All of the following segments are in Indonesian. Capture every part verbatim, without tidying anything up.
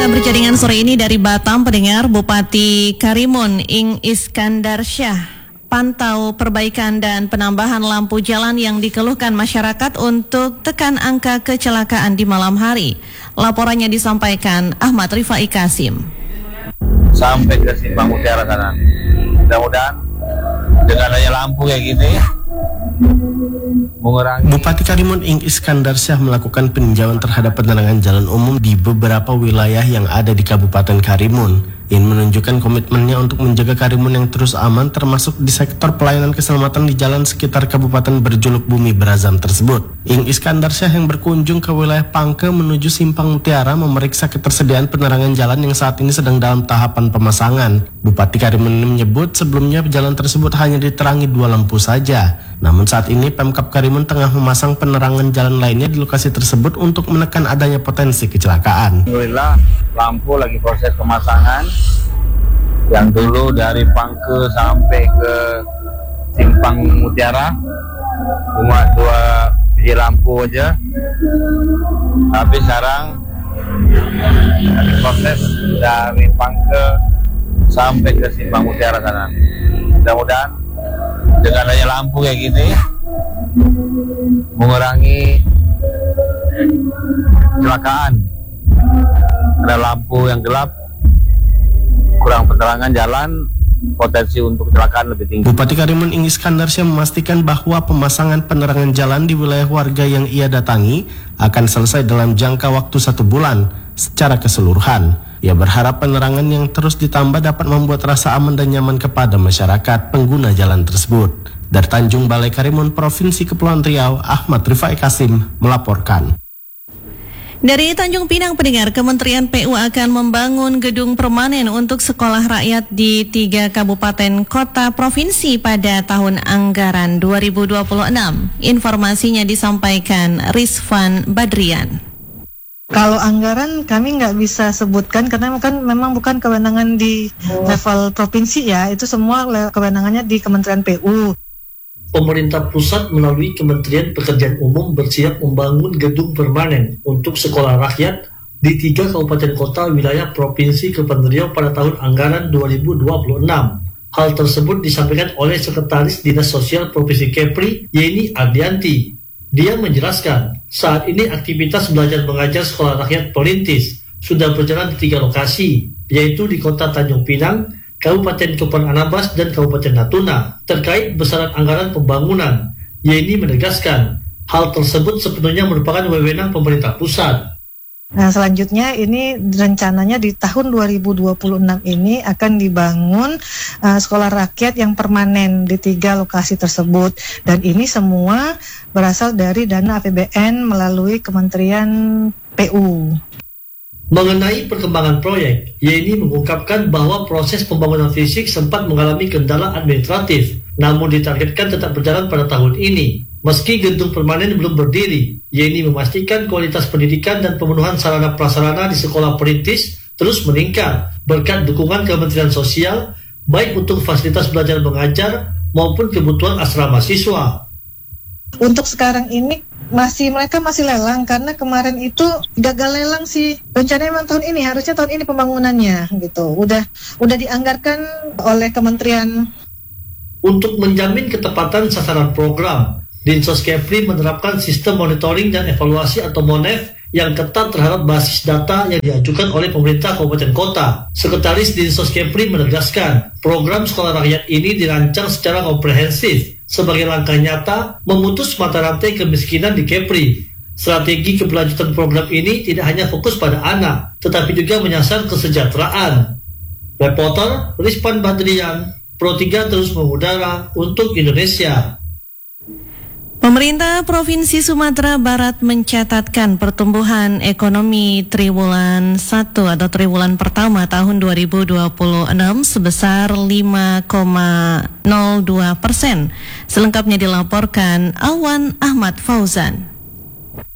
Kita berjaringan sore ini dari Batam, pendengar. Bupati Karimun Ing Iskandar Syah pantau perbaikan dan penambahan lampu jalan yang dikeluhkan masyarakat untuk tekan angka kecelakaan di malam hari. Laporannya disampaikan Ahmad Rifai Kasim. Sampai ke Simpang Mutiara sana. Mudah-mudahan dengan adanya lampu kayak gini mengurangi. Bupati Karimun Ing Iskandar Syah melakukan peninjauan terhadap penerangan jalan umum di beberapa wilayah yang ada di Kabupaten Karimun. Ini menunjukkan komitmennya untuk menjaga Karimun yang terus aman, termasuk di sektor pelayanan keselamatan di jalan sekitar kabupaten berjuluk Bumi Berazam tersebut. Ing Iskandar Syah yang berkunjung ke wilayah Pangke menuju Simpang Mutiara memeriksa ketersediaan penerangan jalan yang saat ini sedang dalam tahapan pemasangan. Bupati Karimun menyebut sebelumnya jalan tersebut hanya diterangi dua lampu saja. Namun saat ini Pemkab Karimun tengah memasang penerangan jalan lainnya di lokasi tersebut untuk menekan adanya potensi kecelakaan. Alhamdulillah lampu lagi proses pemasangan. Yang dulu dari Pangke sampai ke Simpang Mutiara cuma dua biji lampu aja, tapi sekarang lagi proses dari Pangke sampai ke Simpang Mutiara sana. Mudah-mudahan dengan adanya lampu kayak gini mengurangi kecelakaan. Ada lampu yang gelap, kurang penerangan jalan, potensi untuk kecelakaan lebih tinggi. Bupati Karimun Ing Iskandar Syah memastikan bahwa pemasangan penerangan jalan di wilayah warga yang ia datangi akan selesai dalam jangka waktu satu bulan secara keseluruhan. Ia berharap penerangan yang terus ditambah dapat membuat rasa aman dan nyaman kepada masyarakat pengguna jalan tersebut. Dari Tanjung Balai Karimun, Provinsi Kepulauan Riau, Ahmad Rifai Kasim melaporkan. Dari Tanjung Pinang, pendengar, Kementerian P U akan membangun gedung permanen untuk sekolah rakyat di tiga kabupaten kota provinsi pada tahun anggaran dua ribu dua puluh enam. Informasinya disampaikan Rizvan Badrian. Kalau anggaran kami nggak bisa sebutkan karena kan memang bukan kewenangan di level provinsi ya, itu semua kewenangannya di Kementerian P U. Pemerintah pusat melalui Kementerian Pekerjaan Umum bersiap membangun gedung permanen untuk sekolah rakyat di tiga kabupaten kota wilayah Provinsi Kepulauan Riau pada tahun anggaran dua ribu dua puluh enam. Hal tersebut disampaikan oleh Sekretaris Dinas Sosial Provinsi Kepri, Yeni Ardianti. Dia menjelaskan, saat ini aktivitas belajar mengajar sekolah rakyat perintis sudah berjalan di tiga lokasi, yaitu di Kota Tanjung Pinang, Kabupaten Kepulauan Anambas, dan Kabupaten Natuna. Terkait besaran anggaran pembangunan, Yeni menegaskan hal tersebut sepenuhnya merupakan wewenang pemerintah pusat. Nah, selanjutnya ini rencananya di tahun dua ribu dua puluh enam ini akan dibangun uh, sekolah rakyat yang permanen di tiga lokasi tersebut, dan ini semua berasal dari dana A P B N melalui Kementerian P U. Mengenai perkembangan proyek, Yeni mengungkapkan bahwa proses pembangunan fisik sempat mengalami kendala administratif, namun ditargetkan tetap berjalan pada tahun ini. Meski gedung permanen belum berdiri, Yeni memastikan kualitas pendidikan dan pemenuhan sarana prasarana di sekolah perintis terus meningkat berkat dukungan Kementerian Sosial, baik untuk fasilitas belajar mengajar maupun kebutuhan asrama siswa. Untuk sekarang ini masih mereka masih lelang karena kemarin itu gagal lelang sih. Rencananya memang tahun ini, harusnya tahun ini pembangunannya gitu. Udah udah dianggarkan oleh kementerian. Untuk menjamin ketepatan sasaran program, Dinsos Kepri menerapkan sistem monitoring dan evaluasi atau MONEV yang ketat terhadap basis data yang diajukan oleh pemerintah kabupaten kota. Sekretaris Dinsos Kepri menegaskan, program sekolah rakyat ini dirancang secara komprehensif sebagai langkah nyata memutus mata rantai kemiskinan di Kepri. Strategi keberlanjutan program ini tidak hanya fokus pada anak, tetapi juga menyasar kesejahteraan. Reporter Rizvan Badrian, Pro tiga terus mengudara untuk Indonesia. Pemerintah Provinsi Sumatera Barat mencatatkan pertumbuhan ekonomi triwulan satu atau triwulan pertama tahun dua ribu dua puluh enam sebesar lima koma nol dua persen. Selengkapnya dilaporkan Alwan Ahmad Fauzan.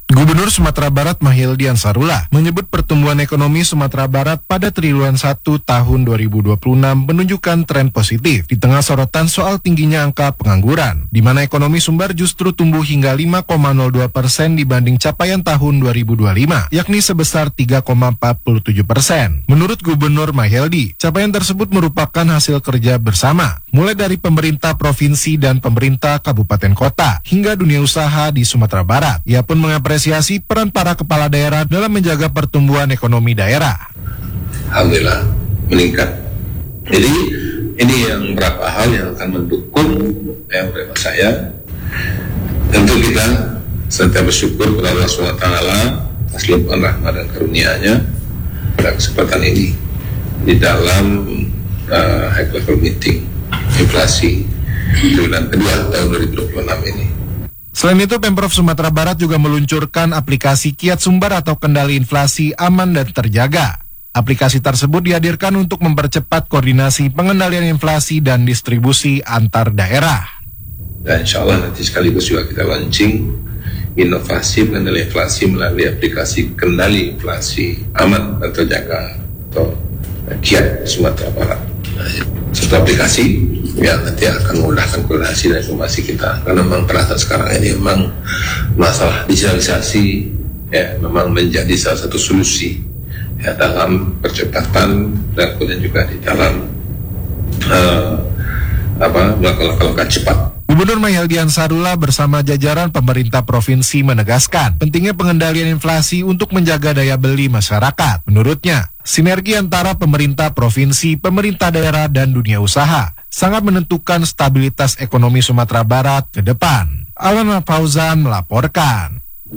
Gubernur Sumatera Barat Mahyildi Ansarullah menyebut pertumbuhan ekonomi Sumatera Barat pada triwulan satu tahun dua ribu dua puluh enam menunjukkan tren positif di tengah sorotan soal tingginya angka pengangguran, di mana ekonomi Sumbar justru tumbuh hingga lima koma nol dua persen dibanding capaian tahun dua ribu dua puluh lima, yakni sebesar tiga koma empat puluh tujuh persen. Menurut Gubernur Mahyildi, capaian tersebut merupakan hasil kerja bersama, mulai dari pemerintah provinsi dan pemerintah kabupaten kota, hingga dunia usaha di Sumatera Barat. Ia pun mengapresiasi apresiasi peran para kepala daerah dalam menjaga pertumbuhan ekonomi daerah. Alhamdulillah meningkat. Jadi ini yang beberapa hal yang akan mendukung yang bersama saya. Tentu kita senantiasa bersyukur kepada Allah subhanahu wa taala atas limpahan rahmat dan karunia-Nya pada kesempatan ini di dalam uh, high level meeting inflasi triwulan kedua tahun dua ribu dua puluh enam ini. Selain itu, Pemprov Sumatera Barat juga meluncurkan aplikasi Kiat Sumbar atau Kendali Inflasi Aman dan Terjaga. Aplikasi tersebut dihadirkan untuk mempercepat koordinasi pengendalian inflasi dan distribusi antar daerah. Dan insya Allah nanti sekaligus juga kita launching inovasi pengendali inflasi melalui aplikasi Kendali Inflasi Aman dan Terjaga atau Kiat Sumatera Barat. Satu aplikasi yang nanti akan memudahkan koordinasi dan informasi kita, karena memang perasaan sekarang ini memang masalah digitalisasi ya memang menjadi salah satu solusi ya dalam percepatan dan kemudian juga di dalam uh, apa melakukan langkah cepat. Gubernur Mahyildi Ansarullah bersama jajaran pemerintah provinsi menegaskan pentingnya pengendalian inflasi untuk menjaga daya beli masyarakat. Menurutnya, sinergi antara pemerintah provinsi, pemerintah daerah, dan dunia usaha sangat menentukan stabilitas ekonomi Sumatera Barat ke depan. Alana Fauzan melaporkan.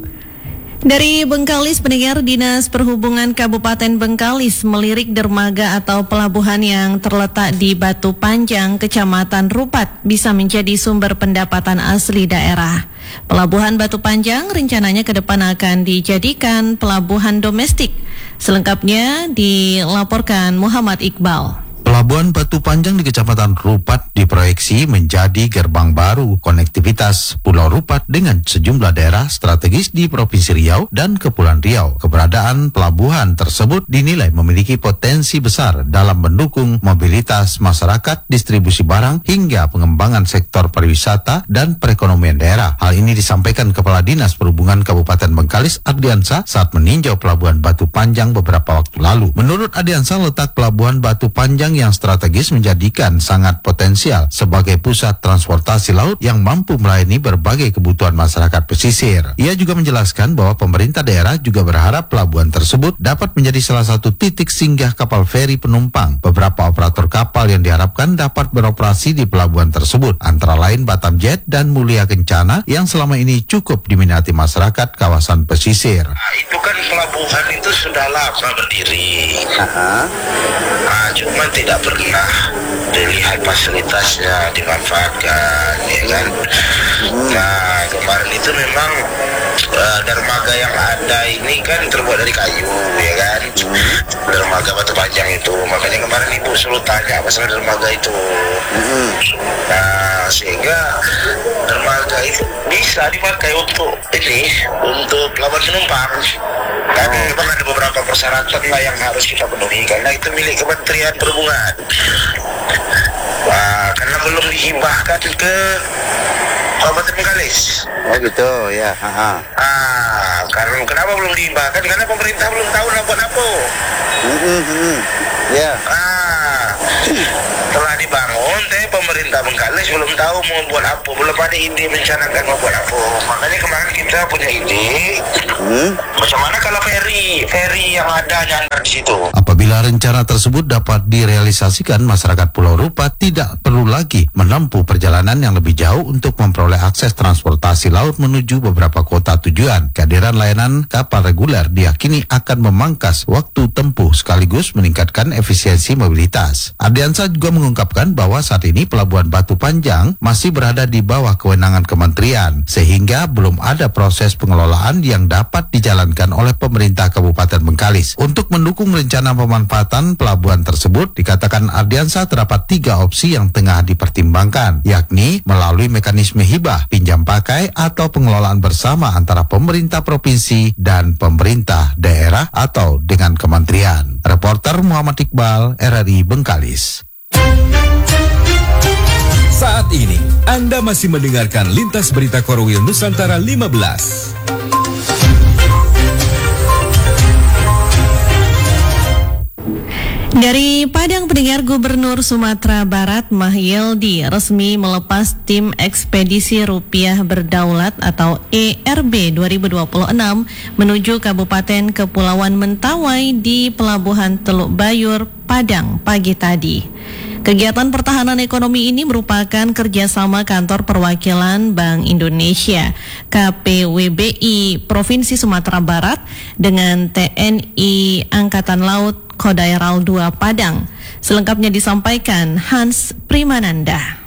Dari Bengkalis, pendengar, Dinas Perhubungan Kabupaten Bengkalis melirik dermaga atau pelabuhan yang terletak di Batu Panjang, Kecamatan Rupat, bisa menjadi sumber pendapatan asli daerah. Pelabuhan Batu Panjang rencananya ke depan akan dijadikan pelabuhan domestik. Selengkapnya dilaporkan Muhammad Iqbal. Pelabuhan Batu Panjang di Kecamatan Rupat diproyeksi menjadi gerbang baru konektivitas Pulau Rupat dengan sejumlah daerah strategis di Provinsi Riau dan Kepulauan Riau. Keberadaan pelabuhan tersebut dinilai memiliki potensi besar dalam mendukung mobilitas masyarakat, distribusi barang, hingga pengembangan sektor pariwisata dan perekonomian daerah. Hal ini disampaikan Kepala Dinas Perhubungan Kabupaten Bengkalis, Ardiansa, saat meninjau Pelabuhan Batu Panjang beberapa waktu lalu. Menurut Ardiansa, letak Pelabuhan Batu Panjang yang strategis menjadikan sangat potensial sebagai pusat transportasi laut yang mampu melayani berbagai kebutuhan masyarakat pesisir. Ia juga menjelaskan bahwa pemerintah daerah juga berharap pelabuhan tersebut dapat menjadi salah satu titik singgah kapal feri penumpang. Beberapa operator kapal yang diharapkan dapat beroperasi di pelabuhan tersebut, antara lain Batam Jet dan Mulia Kencana, yang selama ini cukup diminati masyarakat kawasan pesisir. Nah, itu kan pelabuhan itu sudah lama berdiri. Uh-huh. Nah, cuma tidak pernah dilihat fasilitasnya dimanfaatkan, ya kan. Nah, kemarin itu memang uh, dermaga yang ada ini kan terbuat dari kayu, ya kan. Dermaga Batu Panjang itu, makanya kemarin Ibu selalu tanya masalah dermaga itu. Nah, sehingga dermaga itu bisa dipakai untuk ini, untuk pelabuhan penumpang. Kan memang ada beberapa persyaratan lah yang harus kita penuhi, karena itu milik Kementerian Perhubungan. Wah, karena belum dihibahkan ke Kabupaten Bengkalis. Oh gitu, ya. Aha. Ah, karena kenapa belum dihibahkan? Karena pemerintah belum tahu nak buat apa. Mm-hmm. Ya. Ah, telah dibangun, tapi pemerintah Bengkalis belum tahu mau buat apa, belum ada ide mencanakan mau buat apa. Makanya kemarin kita punya ide, hmm? Macam mana kalau feri, feri yang ada nyandar di situ. Apabila rencana tersebut dapat direalisasikan, masyarakat Pulau Rupat tidak perlu lagi menempuh perjalanan yang lebih jauh untuk memperoleh akses transportasi laut menuju beberapa kota tujuan. Kehadiran layanan kapal reguler diyakini akan memangkas waktu tempuh sekaligus meningkatkan efisiensi mobilitas. Ardiansa juga mengungkapkan bahwa saat ini Pelabuhan Batu Panjang masih berada di bawah kewenangan kementerian, sehingga belum ada proses pengelolaan yang dapat dijalankan oleh pemerintah Kabupaten Bengkalis. Untuk mendukung rencana pemanfaatan pelabuhan tersebut, dikatakan Ardiansa terdapat tiga opsi yang tengah dipertimbangkan, yakni melalui mekanisme hibah, pinjam pakai, atau pengelolaan bersama antara pemerintah provinsi dan pemerintah daerah atau dengan kementerian. Reporter Muhammad Iqbal, R R I Bengkalis. Saat ini, Anda masih mendengarkan Lintas Berita Korwil Nusantara lima belas. Dari Padang, pendengar, Gubernur Sumatera Barat Mahyildi resmi melepas tim ekspedisi Rupiah Berdaulat atau E R B dua ribu dua puluh enam menuju Kabupaten Kepulauan Mentawai di Pelabuhan Teluk Bayur, Padang pagi tadi. Kegiatan pertahanan ekonomi ini merupakan kerjasama Kantor Perwakilan Bank Indonesia K P W B I Provinsi Sumatera Barat dengan T N I Angkatan Laut Kodaeral dua Padang. Selengkapnya disampaikan Hans Primananda.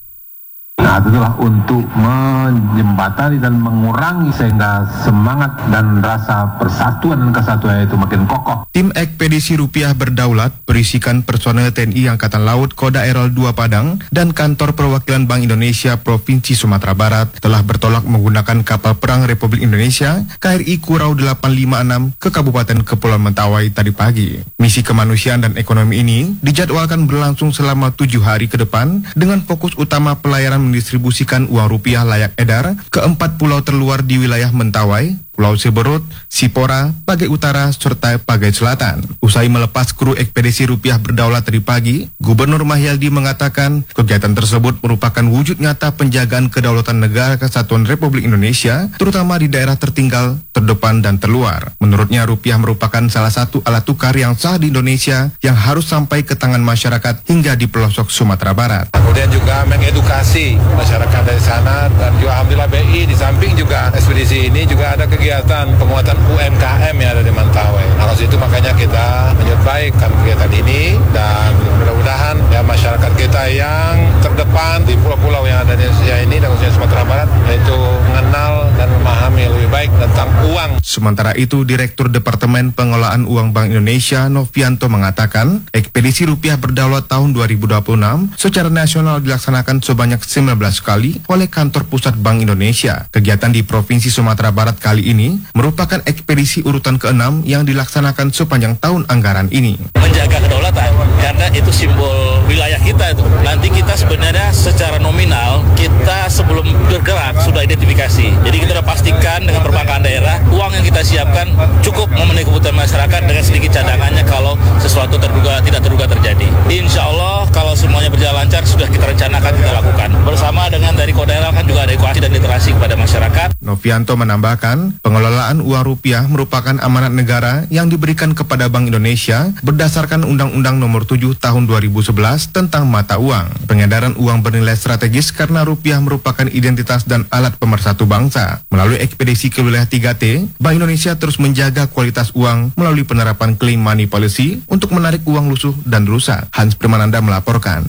Nah, itulah untuk menjembatani dan mengurangi sehingga semangat dan rasa persatuan dan kesatuan itu makin kokoh. Tim ekspedisi Rupiah Berdaulat berisikan personel T N I Angkatan Laut Kodaeral dua Padang dan Kantor Perwakilan Bank Indonesia Provinsi Sumatera Barat telah bertolak menggunakan kapal perang Republik Indonesia K R I Kurau delapan lima enam ke Kabupaten Kepulauan Mentawai tadi pagi. Misi kemanusiaan dan ekonomi ini dijadwalkan berlangsung selama tujuh hari ke depan dengan fokus utama pelayanan mendistribusikan uang rupiah layak edar ke empat pulau terluar di wilayah Mentawai, Pulau Siberut, Sipora, Pagai Utara, serta Pagai Selatan. Usai melepas kru ekspedisi Rupiah Berdaulat tadi pagi, Gubernur Mahyildi mengatakan kegiatan tersebut merupakan wujud nyata penjagaan kedaulatan negara kesatuan Republik Indonesia, terutama di daerah tertinggal, terdepan, dan terluar. Menurutnya, rupiah merupakan salah satu alat tukar yang sah di Indonesia yang harus sampai ke tangan masyarakat hingga di pelosok Sumatera Barat. Kemudian juga mengedukasi masyarakat dari sana, dan juga Alhamdulillah B I di samping juga ekspedisi ini juga ada kegiatan penguatan U M K M yang ada di Mentawai. Nah, itu makanya kita menyambut baik kegiatan ini, dan mudah-mudahan ya masyarakat kita yang terdepan di pulau-pulau yang ada di Indonesia ini dan khususnya Sumatera Barat itu mengenal dan memahami lebih baik tentang uang. Sementara itu, Direktur Departemen Pengelolaan Uang Bank Indonesia Novianto mengatakan ekspedisi Rupiah Berdaulat tahun dua ribu dua puluh enam secara nasional dilaksanakan sebanyak sembilan belas kali oleh Kantor Pusat Bank Indonesia. Kegiatan di Provinsi Sumatera Barat kali ini merupakan ekspedisi urutan keenam yang dilaksanakan sepanjang tahun anggaran ini. Menjaga kedaulatan karena itu simbol wilayah kita itu. Nanti kita sebenarnya secara nominal kita sebelum bergerak sudah identifikasi. Jadi kita sudah pastikan dengan perbankan daerah uang yang kita siapkan cukup memenuhi kebutuhan masyarakat dengan sedikit cadangannya kalau sesuatu terduga tidak terduga terjadi. Insya Allah kalau semuanya berjalan lancar sudah kita rencanakan kita lakukan. Bersama dengan dari Kodaeral kan juga ada edukasi dan literasi kepada masyarakat. Novianto menambahkan, pengelolaan uang rupiah merupakan amanat negara yang diberikan kepada Bank Indonesia berdasarkan Undang-Undang Nomor tujuh Tahun dua ribu sebelas tentang mata uang. Pengedaran uang bernilai strategis karena rupiah merupakan identitas dan alat pemersatu bangsa. Melalui ekspedisi ke wilayah tiga T, Bank Indonesia terus menjaga kualitas uang melalui penerapan clean money policy untuk menarik uang lusuh dan rusak. Hans Primananda melaporkan.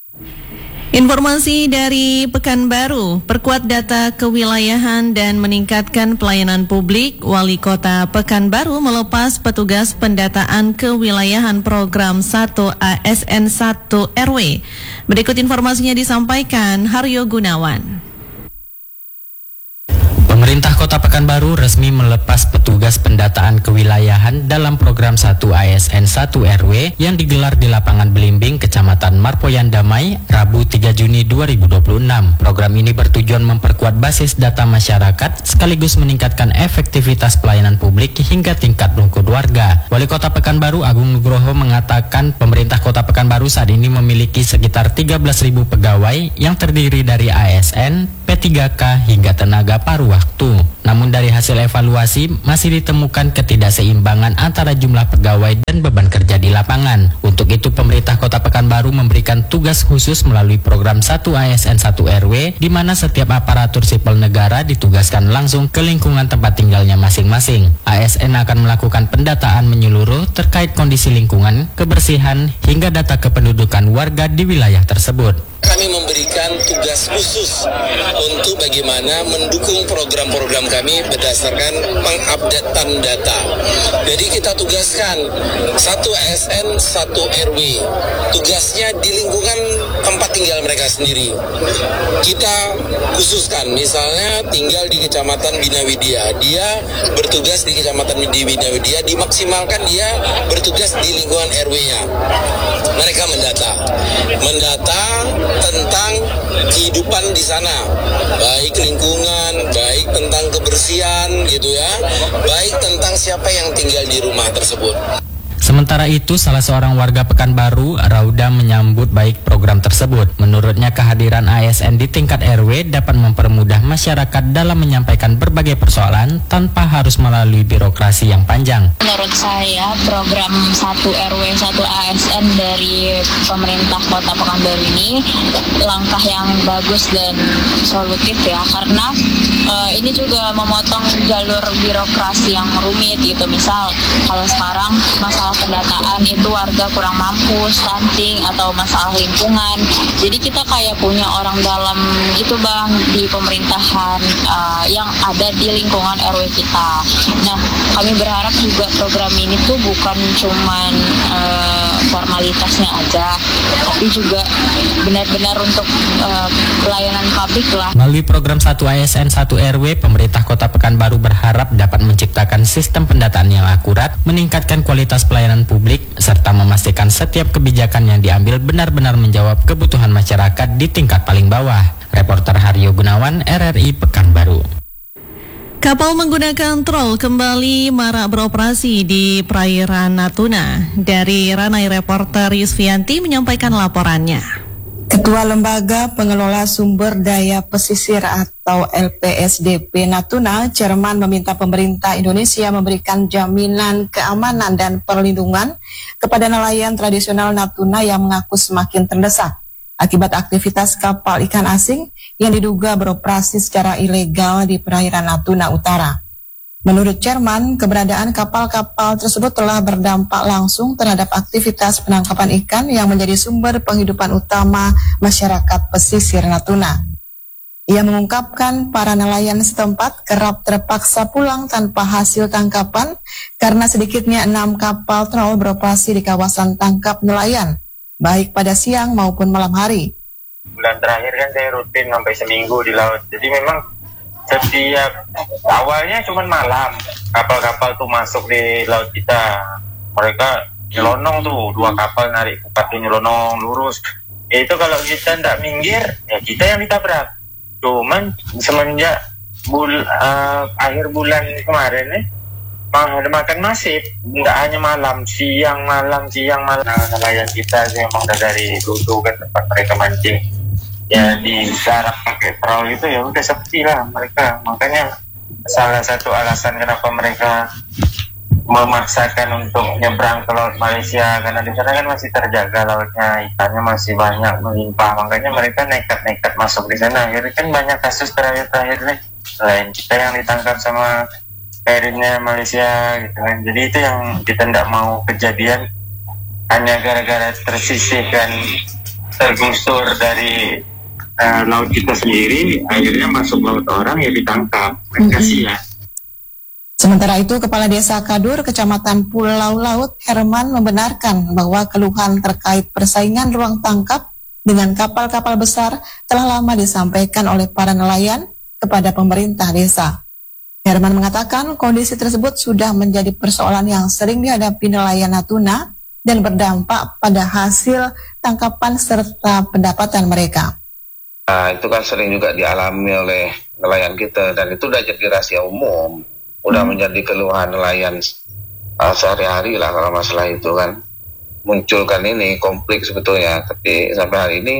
Informasi dari Pekanbaru, perkuat data kewilayahan dan meningkatkan pelayanan publik. Wali Kota Pekanbaru melepas petugas pendataan kewilayahan program satu A S N satu R W. Berikut informasinya disampaikan Haryo Gunawan. Pemerintah Kota Pekanbaru resmi melepas petugas pendataan kewilayahan dalam program satu A S N satu R W yang digelar di lapangan Belimbing, Kecamatan Marpoyan Damai, Rabu tiga Juni dua ribu dua puluh enam. Program ini bertujuan memperkuat basis data masyarakat sekaligus meningkatkan efektivitas pelayanan publik hingga tingkat rukun warga. Wali Kota Pekanbaru Agung Nugroho mengatakan pemerintah Kota Pekanbaru saat ini memiliki sekitar tiga belas ribu pegawai yang terdiri dari A S N, P tiga K hingga tenaga paruh waktu. Namun dari hasil evaluasi masih ditemukan ketidakseimbangan antara jumlah pegawai dan beban kerja di lapangan. Untuk itu pemerintah Kota Pekanbaru memberikan tugas khusus melalui program satu A S N satu R W di mana setiap aparatur sipil negara ditugaskan langsung ke lingkungan tempat tinggalnya masing-masing. A S N akan melakukan pendataan menyeluruh terkait kondisi lingkungan, kebersihan hingga data kependudukan warga di wilayah tersebut. Kami memberikan tugas khusus untuk bagaimana mendukung program-program kami berdasarkan pengupdatean data. Jadi kita tugaskan satu A S N, satu R W. Tugasnya di lingkungan tempat tinggal mereka sendiri. Kita khususkan, misalnya tinggal di Kecamatan Bina Widya, dia bertugas di Kecamatan Bina Widya, dimaksimalkan dia bertugas di lingkungan R W-nya. Mereka mendata, mendata tentang kehidupan di sana, baik lingkungan, baik tentang kebersihan gitu ya, baik tentang siapa yang tinggal di rumah tersebut. Sementara itu, salah seorang warga Pekanbaru, Rauda, menyambut baik program tersebut. Menurutnya, kehadiran A S N di tingkat R W dapat mempermudah masyarakat dalam menyampaikan berbagai persoalan tanpa harus melalui birokrasi yang panjang. Menurut saya, program satu R W satu A S N dari pemerintah Kota Pekanbaru ini langkah yang bagus dan solutif ya, karena uh, ini juga memotong jalur birokrasi yang rumit gitu. Misal, kalau sekarang masalah pendataan itu warga kurang mampu, stunting, atau masalah lingkungan. Jadi kita kayak punya orang dalam itu bang di pemerintahan uh, yang ada di lingkungan R W kita. Nah, kami berharap juga program ini tuh bukan cuman uh, formalitasnya aja, tapi juga benar-benar untuk uh, pelayanan publik lah. Melalui program satu A S N satu R W, pemerintah Kota Pekanbaru berharap dapat menciptakan sistem pendataan yang akurat, meningkatkan kualitas pelayanan publik, serta memastikan setiap kebijakan yang diambil benar-benar menjawab kebutuhan masyarakat di tingkat paling bawah. Reporter Haryo Gunawan, R R I Pekanbaru. Kapal menggunakan trol kembali marak beroperasi di perairan Natuna. Dari Ranai, reporter Yusfianti menyampaikan laporannya. Ketua Lembaga Pengelola Sumber Daya Pesisir atau L P S D P Natuna, Chairman, meminta pemerintah Indonesia memberikan jaminan keamanan dan perlindungan kepada nelayan tradisional Natuna yang mengaku semakin terdesak akibat aktivitas kapal ikan asing yang diduga beroperasi secara ilegal di perairan Natuna Utara. Menurut Chairman, keberadaan kapal-kapal tersebut telah berdampak langsung terhadap aktivitas penangkapan ikan yang menjadi sumber penghidupan utama masyarakat pesisir Natuna. Ia mengungkapkan para nelayan setempat kerap terpaksa pulang tanpa hasil tangkapan karena sedikitnya enam kapal trol beroperasi di kawasan tangkap nelayan, baik pada siang maupun malam hari. Bulan terakhir kan saya rutin sampai seminggu di laut, jadi memang setiap awalnya cuma malam kapal-kapal tuh masuk di laut kita, mereka nyelonong tuh, dua kapal narik kupati nyelonong lurus. Ya itu kalau kita tidak minggir, ya kita yang ditabrak. Cuman semenjak bul uh, akhir bulan kemarin nih, ada makan masif, nggak hanya malam, siang malam, siang malam. Nah, nelayan kita sih emang udah dari dulu kan tempat mereka mancing. Ya di garap pakai perahu itu ya udah sepi lah mereka. Makanya salah satu alasan kenapa mereka memaksakan untuk nyebrang ke laut Malaysia, karena di sana kan masih terjaga lautnya, ikannya masih banyak melimpah. Makanya mereka nekat-nekat masuk di sana. Akhirnya kan banyak kasus terakhir-terakhir nih, selain kita yang ditangkap sama perinnya Malaysia gitu kan. Jadi itu yang kita tidak mau kejadian hanya gara-gara tersisihkan, tergusur dari Uh, laut kita sendiri, akhirnya masuk laut orang ya ditangkap. Kasihan. Sementara itu, Kepala Desa Kadur, Kecamatan Pulau Laut, Herman, membenarkan bahwa keluhan terkait persaingan ruang tangkap dengan kapal-kapal besar telah lama disampaikan oleh para nelayan kepada pemerintah desa. Herman mengatakan kondisi tersebut sudah menjadi persoalan yang sering dihadapi nelayan Natuna dan berdampak pada hasil tangkapan serta pendapatan mereka. Nah, itu kan sering juga dialami oleh nelayan kita, dan itu udah jadi rahasia umum, udah hmm. menjadi keluhan nelayan uh, sehari-hari lah kalau masalah itu kan. Munculkan ini konflik sebetulnya, tapi sampai hari ini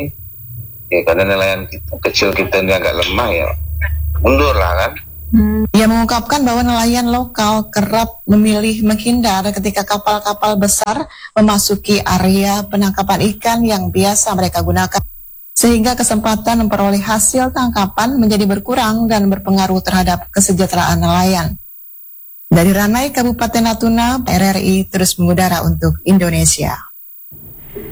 ya karena nelayan kecil kita ini agak lemah ya, mundur lah kan. Hmm. Ia mengungkapkan bahwa nelayan lokal kerap memilih menghindar ketika kapal-kapal besar memasuki area penangkapan ikan yang biasa mereka gunakan, sehingga kesempatan memperoleh hasil tangkapan menjadi berkurang dan berpengaruh terhadap kesejahteraan nelayan. Dari Ranai, Kabupaten Natuna, R R I terus mengudara untuk Indonesia.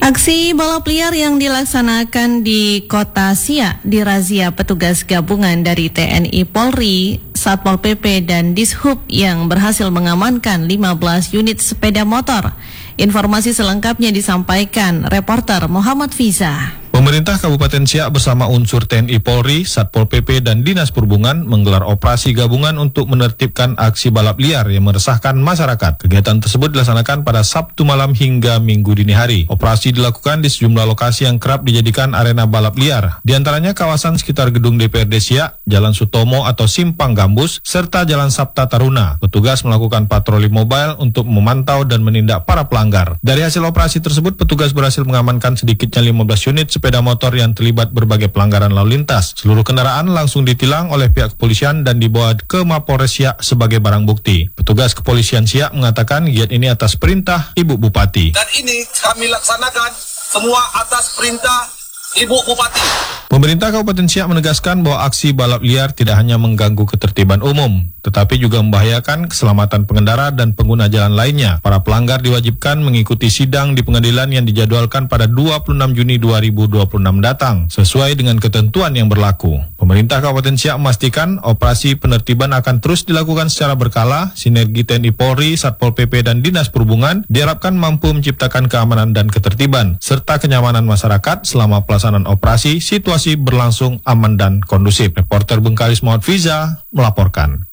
Aksi balap liar yang dilaksanakan di Kota Siak dirazia petugas gabungan dari T N I Polri, Satpol P P dan Dishub yang berhasil mengamankan lima belas unit sepeda motor. Informasi selengkapnya disampaikan reporter Muhammad Fiza. Pemerintah Kabupaten Siak bersama unsur T N I Polri, Satpol P P, dan Dinas Perhubungan menggelar operasi gabungan untuk menertibkan aksi balap liar yang meresahkan masyarakat. Kegiatan tersebut dilaksanakan pada Sabtu malam hingga Minggu dini hari. Operasi dilakukan di sejumlah lokasi yang kerap dijadikan arena balap liar. Di antaranya kawasan sekitar gedung D P R D Siak, Jalan Sutomo atau Simpang Gambus, serta Jalan Sabta Taruna. Petugas melakukan patroli mobile untuk memantau dan menindak para pelanggar. Dari hasil operasi tersebut, petugas berhasil mengamankan sedikitnya lima belas unit sepeda motor yang terlibat berbagai pelanggaran lalu lintas. Seluruh kendaraan langsung ditilang oleh pihak kepolisian dan dibawa ke Mapolres Siak sebagai barang bukti. Petugas kepolisian Siak mengatakan kegiatan ini atas perintah Ibu Bupati. Dan ini kami laksanakan semua atas perintah Ibu Bupati. Pemerintah Kabupaten Siak menegaskan bahwa aksi balap liar tidak hanya mengganggu ketertiban umum, tetapi juga membahayakan keselamatan pengendara dan pengguna jalan lainnya. Para pelanggar diwajibkan mengikuti sidang di pengadilan yang dijadwalkan pada dua puluh enam Juni dua ribu dua puluh enam datang, sesuai dengan ketentuan yang berlaku. Pemerintah Kabupaten Siak memastikan operasi penertiban akan terus dilakukan secara berkala. Sinergi T N I Polri, Satpol P P, dan Dinas Perhubungan diharapkan mampu menciptakan keamanan dan ketertiban, serta kenyamanan masyarakat selama pelaksanaan operasi. Situasi berlangsung aman dan kondusif. Reporter Bengkalis Muhammad Fiza melaporkan.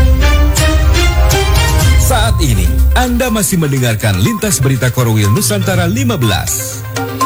Saat ini, Anda masih mendengarkan Lintas Berita Korwil Nusantara lima belas.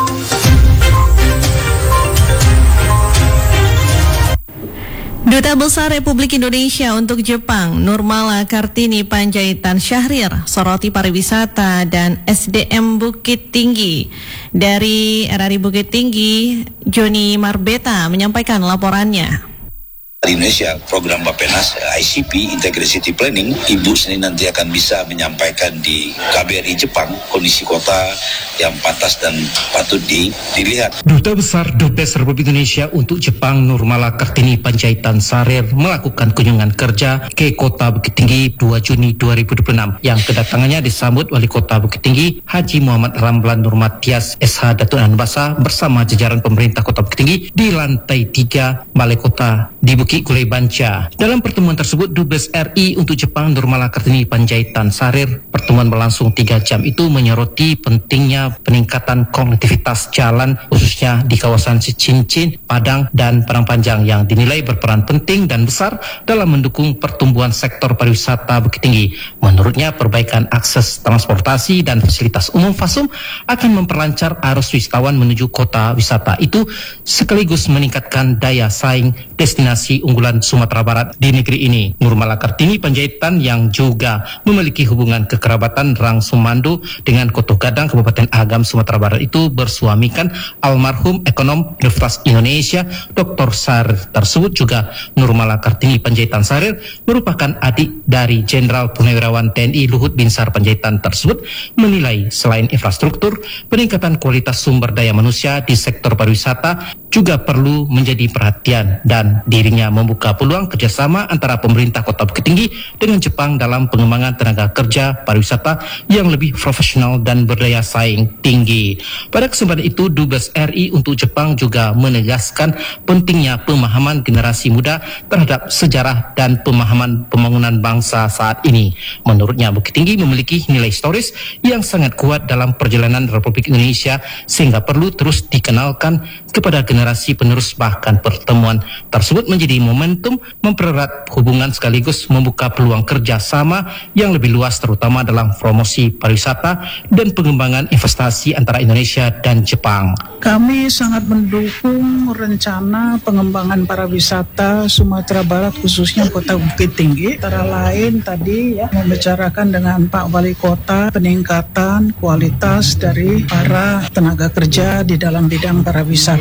Duta Besar Republik Indonesia untuk Jepang, Nurmala Kartini Panjaitan Syahrir, soroti pariwisata dan S D M Bukit Tinggi. Dari R R I Bukit Tinggi, Joni Marbeta menyampaikan laporannya. Di Indonesia, program Bappenas I C P Integrated City Planning, Ibu Senin nanti akan bisa menyampaikan di K B R I Jepang kondisi kota yang pantas dan patut di, dilihat. Duta Besar Dubes Republik Indonesia untuk Jepang Nurmala Kartini Panjaitan Syahrir melakukan kunjungan kerja ke Kota Bukit Tinggi dua Juni dua ribu dua puluh enam yang kedatangannya disambut Wali Kota Bukit Tinggi Haji Muhammad Ramlan Nurmatias S H Datuk Anbasa bersama jajaran pemerintah Kota Bukit Tinggi di lantai tiga Balai Kota di Bukit Gulai Banca. Dalam pertemuan tersebut, Dubes R I untuk Jepang Nurmala Kartini Panjaitan Syahrir, pertemuan berlangsung tiga jam itu menyoroti pentingnya peningkatan konektivitas jalan khususnya di kawasan Cincin, Padang, dan Padang Panjang yang dinilai berperan penting dan besar dalam mendukung pertumbuhan sektor pariwisata Bukit Tinggi. Menurutnya, perbaikan akses transportasi dan fasilitas umum Fasum akan memperlancar arus wisatawan menuju kota wisata itu sekaligus meningkatkan daya saing destinasi unggulan Sumatera Barat di negeri ini. Nurmala Kartini Panjaitan yang juga memiliki hubungan kekerabatan langsung mandu dengan Koto Gadang Kabupaten Agam Sumatera Barat itu bersuamikan almarhum ekonom Universitas Indonesia Doktor Syahrir tersebut. Juga Nurmala Kartini Panjaitan Syahrir merupakan adik dari Jenderal Purnawirawan T N I Luhut Binsar Panjaitan tersebut menilai selain infrastruktur, peningkatan kualitas sumber daya manusia di sektor pariwisata juga perlu menjadi perhatian dan dirinya membuka peluang kerjasama antara pemerintah Kota Bukit Tinggi dengan Jepang dalam pengembangan tenaga kerja pariwisata yang lebih profesional dan berdaya saing tinggi. Pada kesempatan itu, Dubes R I untuk Jepang juga menegaskan pentingnya pemahaman generasi muda terhadap sejarah dan pemahaman pembangunan bangsa saat ini. Menurutnya, Bukit Tinggi memiliki nilai historis yang sangat kuat dalam perjalanan Republik Indonesia sehingga perlu terus dikenalkan kepada generasi penerus. Bahkan pertemuan tersebut menjadi momentum mempererat hubungan sekaligus membuka peluang kerjasama yang lebih luas terutama dalam promosi pariwisata dan pengembangan investasi antara Indonesia dan Jepang. Kami sangat mendukung rencana pengembangan pariwisata Sumatera Barat khususnya Kota Bukit Tinggi. Antara lain tadi ya membicarakan dengan Pak Wali Kota peningkatan kualitas dari para tenaga kerja di dalam bidang pariwisata.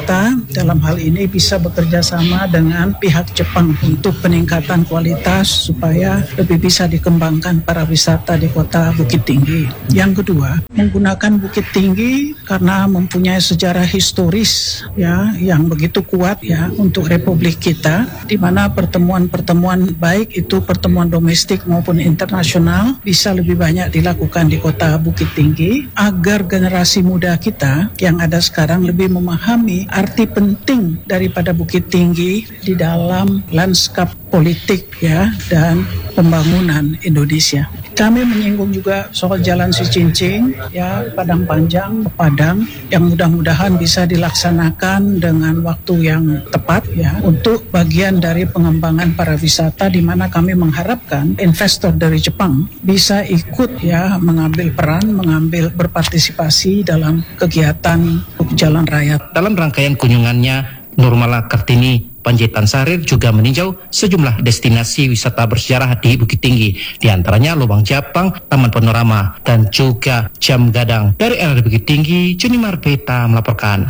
dalam hal ini bisa bekerja sama dengan pihak Jepang untuk peningkatan kualitas supaya lebih bisa dikembangkan para wisata di kota Bukit Tinggi. Yang kedua, menggunakan Bukit Tinggi karena mempunyai sejarah historis ya yang begitu kuat ya untuk Republik kita, di mana pertemuan-pertemuan baik itu pertemuan domestik maupun internasional bisa lebih banyak dilakukan di kota Bukit Tinggi agar generasi muda kita yang ada sekarang lebih memahami arti penting daripada Bukit Tinggi di dalam lanskap politik ya dan pembangunan Indonesia. Kami menyinggung juga soal Jalan Cicincing ya Padang Panjang ke Padang yang mudah-mudahan bisa dilaksanakan dengan waktu yang tepat ya untuk bagian dari pengembangan para wisata, di mana kami mengharapkan investor dari Jepang bisa ikut ya mengambil peran, mengambil berpartisipasi dalam kegiatan jalan raya. Dalam rangkaian kunjungannya, Nurmala Kartini Panjaitan Sarir juga meninjau sejumlah destinasi wisata bersejarah di Bukit Tinggi, di antaranya Lubang Japang, Taman Panorama, dan juga Jam Gadang. Dari R R Bukit Tinggi, Juni Marbeta melaporkan.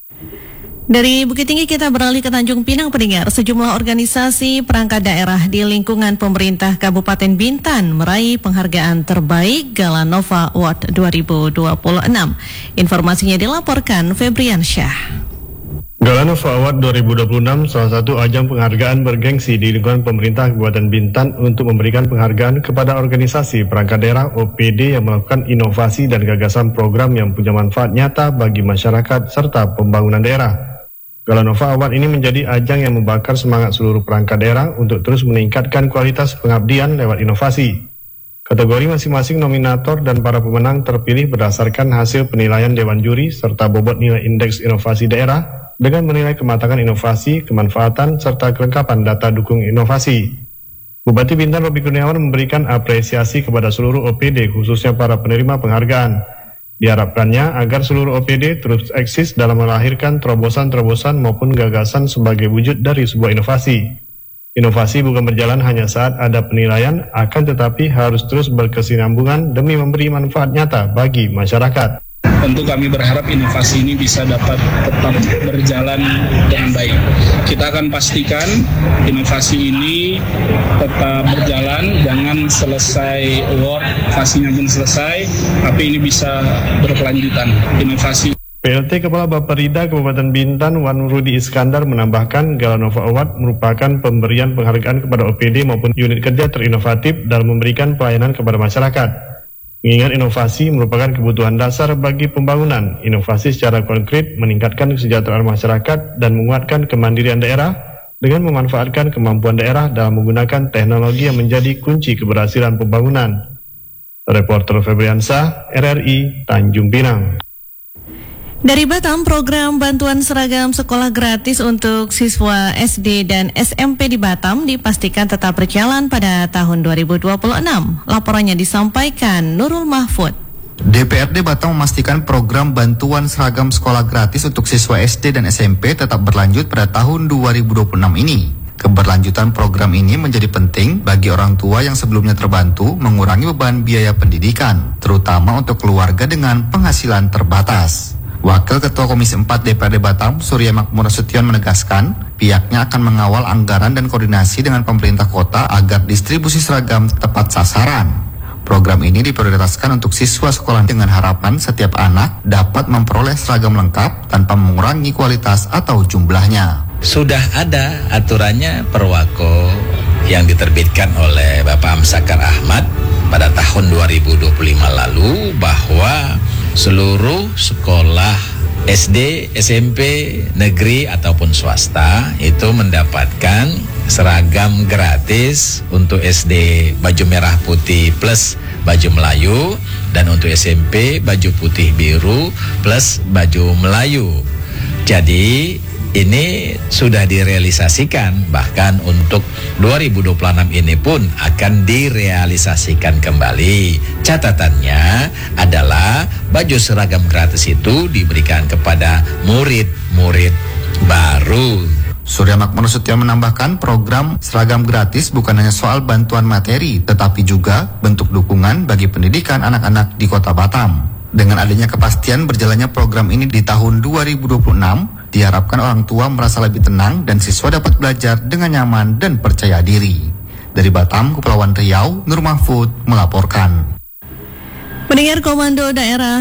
Dari Bukit Tinggi kita beralih ke Tanjung Pinang, pendengar. Sejumlah organisasi perangkat daerah di lingkungan pemerintah Kabupaten Bintan meraih penghargaan terbaik Galanova Award dua ribu dua puluh enam. Informasinya dilaporkan Febrian Syah. Galanova Award dua ribu dua puluh enam salah satu ajang penghargaan bergengsi di lingkungan pemerintah Kabupaten Bintan untuk memberikan penghargaan kepada organisasi perangkat daerah O P D yang melakukan inovasi dan gagasan program yang punya manfaat nyata bagi masyarakat serta pembangunan daerah. Galanova Award ini menjadi ajang yang membakar semangat seluruh perangkat daerah untuk terus meningkatkan kualitas pengabdian lewat inovasi. Kategori masing-masing nominator dan para pemenang terpilih berdasarkan hasil penilaian Dewan Juri serta bobot nilai indeks inovasi daerah dengan menilai kematangan inovasi, kemanfaatan, serta kelengkapan data dukung inovasi. Bupati Bintan Robi Kurniawan memberikan apresiasi kepada seluruh O P D khususnya para penerima penghargaan. Diharapkannya agar seluruh O P D terus eksis dalam melahirkan terobosan-terobosan maupun gagasan sebagai wujud dari sebuah inovasi. Inovasi bukan berjalan hanya saat ada penilaian, akan tetapi harus terus berkesinambungan demi memberi manfaat nyata bagi masyarakat. Tentu kami berharap inovasi ini bisa dapat tetap berjalan dengan baik. Kita akan pastikan inovasi ini tetap berjalan, jangan selesai award, inovasinya pun selesai, tapi ini bisa berkelanjutan. Inovasi P L T Kepala Bapperida Kabupaten Bintan Wan Rudi Iskandar menambahkan Galanova Award merupakan pemberian penghargaan kepada O P D maupun unit kerja terinovatif dalam memberikan pelayanan kepada masyarakat. Mengingat inovasi merupakan kebutuhan dasar bagi pembangunan, inovasi secara konkret meningkatkan kesejahteraan masyarakat dan menguatkan kemandirian daerah dengan memanfaatkan kemampuan daerah dalam menggunakan teknologi yang menjadi kunci keberhasilan pembangunan. Reporter Febriansyah, R R I, Tanjung Pinang. Dari Batam, program bantuan seragam sekolah gratis untuk siswa S D dan S M P di Batam dipastikan tetap berjalan pada tahun dua ribu dua puluh enam. Laporannya disampaikan Nurul Mahfud. D P R D Batam memastikan program bantuan seragam sekolah gratis untuk siswa S D dan S M P tetap berlanjut pada tahun dua ribu dua puluh enam ini. Keberlanjutan program ini menjadi penting bagi orang tua yang sebelumnya terbantu mengurangi beban biaya pendidikan, terutama untuk keluarga dengan penghasilan terbatas. Wakil Ketua Komisi empat D P R D Batam, Surya Makmur Nasution menegaskan, pihaknya akan mengawal anggaran dan koordinasi dengan pemerintah kota agar distribusi seragam tepat sasaran. Program ini diprioritaskan untuk siswa sekolah dengan harapan setiap anak dapat memperoleh seragam lengkap tanpa mengurangi kualitas atau jumlahnya. Sudah ada aturannya Perwako yang diterbitkan oleh Bapak Amsakar Ahmad pada tahun dua ribu dua puluh lima lalu bahwa seluruh sekolah S D, S M P, negeri ataupun swasta itu mendapatkan seragam gratis. Untuk S D baju merah putih plus baju Melayu, dan untuk S M P baju putih biru plus baju Melayu. Jadi ini sudah direalisasikan, bahkan untuk dua ribu dua puluh enam ini pun akan direalisasikan kembali. Catatannya adalah baju seragam gratis itu diberikan kepada murid-murid baru. Surya Makmur Nasution menambahkan program seragam gratis bukan hanya soal bantuan materi, tetapi juga bentuk dukungan bagi pendidikan anak-anak di Kota Batam. Dengan adanya kepastian berjalannya program ini di tahun dua ribu dua puluh enam, Diharapkan orang tua merasa lebih tenang dan siswa dapat belajar dengan nyaman dan percaya diri. Dari Batam, Kepulauan Riau, Nur Mahfud melaporkan. Pendengar Komando Daerah